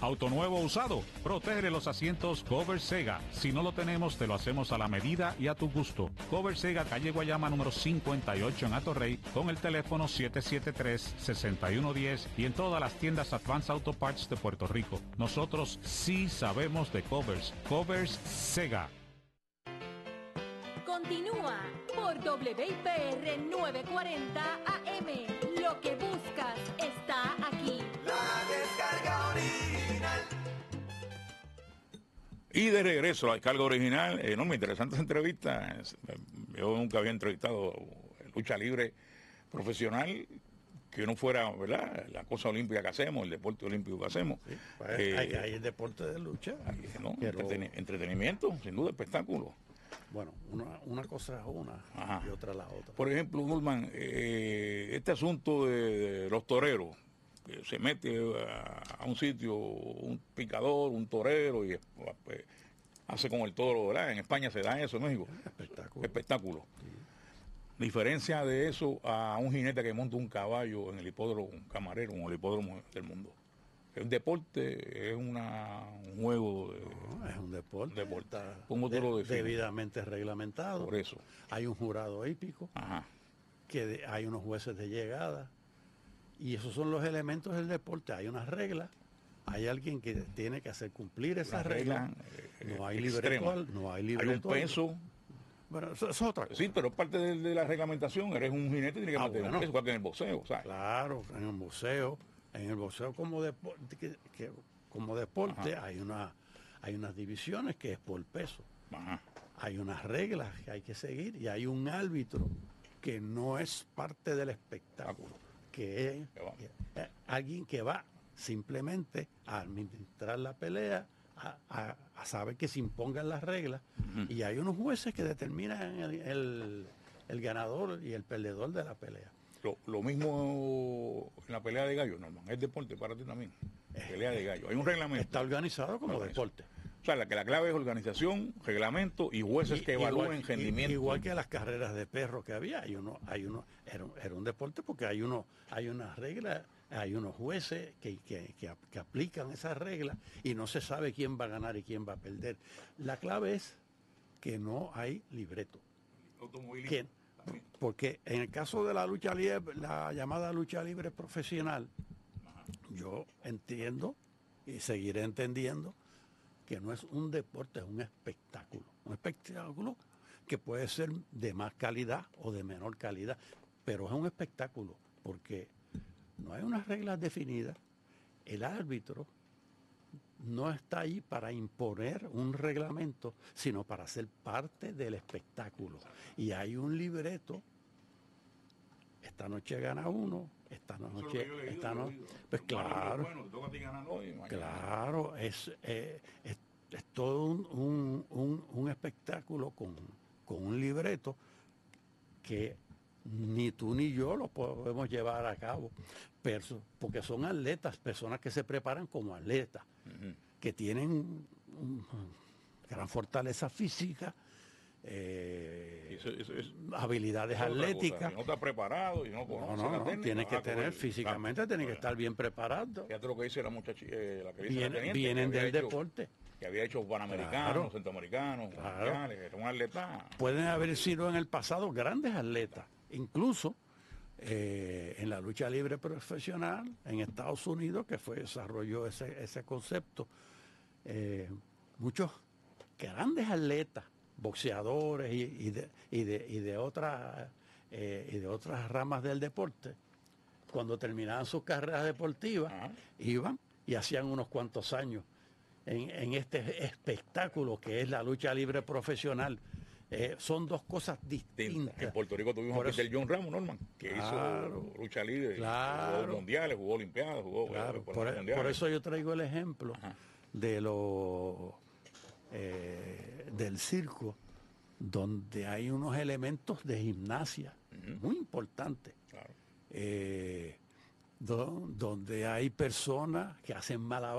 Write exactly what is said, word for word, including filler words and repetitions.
Auto nuevo o usado, protege los asientos Cover Sega. Si no lo tenemos, te lo hacemos a la medida y a tu gusto. Cover Sega, calle Guayama número cincuenta y ocho en Atorrey, con el teléfono siete siete tres, seis uno uno cero y en todas las tiendas Advance Auto Parts de Puerto Rico. Nosotros sí sabemos de covers. Covers Sega. Continúa por W I P R novecientos cuarenta A M. Lo que buscas está aquí. La descarga original. Y de regreso a la descarga original, eh, no, muy interesantes entrevistas. Yo nunca había entrevistado lucha libre profesional que no fuera, ¿verdad?, la cosa olímpica que hacemos, el deporte olímpico que hacemos. Sí, pues eh, hay, hay el deporte de lucha. Hay, ¿no? Pero, Entreten entretenimiento, sin duda, espectáculo. Bueno, una, una cosa es una Ajá. y otra la otra. Por ejemplo, Norman, eh, este asunto de, de los toreros, que se mete a, a un sitio un picador, un torero, y pues, hace con el toro, ¿verdad? En España se da eso, en México. Espectáculo. Espectáculo. Sí. Diferencia de eso a un jinete que monta un caballo en el hipódromo, un camarero, en el hipódromo del mundo. Es un deporte, es una, un juego. De, no, es un deporte. deporte. ¿Cómo tú lo defines? Debidamente reglamentado. Por eso. Hay un jurado hípico, Ajá. que de, hay unos jueces de llegada, y esos son los elementos del deporte. Hay unas reglas, hay alguien que tiene que hacer cumplir esas reglas. Regla, no, hay libreto, no hay libreto. Hay un peso. Bueno, eso es otra cosa. Sí, pero es parte de, de la reglamentación. Eres un jinete, tienes que ah, mantener bueno. un peso, igual que en el boxeo, ¿sabes? Claro, en el boxeo, en el boxeo como deporte, que, que, como deporte hay una hay unas divisiones que es por peso. Ajá. Hay unas reglas que hay que seguir y hay un árbitro que no es parte del espectáculo, que es, que es alguien que va simplemente a administrar la pelea, a, a, a saber que se impongan las reglas, uh-huh. y hay unos jueces que determinan el, el, el ganador y el perdedor de la pelea. Lo, lo mismo en la pelea de gallo, Norman, es deporte para ti también. Pelea de gallo. Hay un reglamento. Está organizado como organizado. deporte. O sea, la, que la clave es organización, reglamento y jueces y, que evalúen igual, rendimiento. Igual que las carreras de perros que había, hay uno, hay uno, era, era un deporte porque hay uno, hay unas reglas, hay unos jueces que, que, que, que aplican esas reglas y no se sabe quién va a ganar y quién va a perder. La clave es que no hay libreto. Que, porque en el caso de la lucha libre, la llamada lucha libre profesional, yo entiendo y seguiré entendiendo que no es un deporte, es un espectáculo. Un espectáculo que puede ser de más calidad o de menor calidad, pero es un espectáculo porque no hay unas reglas definidas. El árbitro no está ahí para imponer un reglamento, sino para ser parte del espectáculo. Y hay un libreto. Esta noche gana uno, esta noche, leído, esta no, pues claro, bueno, claro, es, eh, es, es todo un, un, un, un espectáculo con, con un libreto que ni tú ni yo lo podemos llevar a cabo, pero, porque son atletas, personas que se preparan como atletas, uh-huh. que tienen una gran fortaleza física, Eh, eso, eso, eso, habilidades atléticas. Si no está preparado y no conoce no, no, la no, técnica, tienes que no tener coger, físicamente, tienes que estar bien preparado. Fíjate lo que dice la muchacha, eh, la que dice Viene, la teniente, vienen del hecho, deporte. Que había hecho panamericanos, claro. centroamericanos, claro. mundiales, era un atleta. Pueden haber sido en el pasado grandes atletas, incluso eh, en la lucha libre profesional en Estados Unidos, que fue desarrolló ese, ese concepto. Eh, muchos grandes atletas, boxeadores y, y, de, y, de, y, de otras, eh, y de otras ramas del deporte, cuando terminaban sus carreras deportivas, uh-huh. iban y hacían unos cuantos años en, en este espectáculo que es la lucha libre profesional. Eh, son dos cosas distintas. En Puerto Rico tuvimos a John Ramos, Norman, que claro, hizo lucha libre, claro, jugó mundiales, jugó olimpiadas, jugó claro, por, por, por eso yo traigo el ejemplo uh-huh. de lo Eh, del circo, donde hay unos elementos de gimnasia uh-huh. muy importantes, claro. eh, do, donde hay personas que hacen malabares